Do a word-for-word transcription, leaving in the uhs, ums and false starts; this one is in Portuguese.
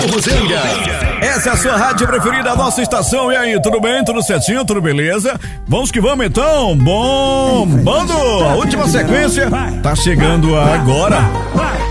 Forrozenga. Essa é a sua rádio preferida, a nossa estação. E aí, tudo bem? Tudo certinho? Tudo beleza? Vamos que vamos então. Bombando! A última sequência tá chegando agora.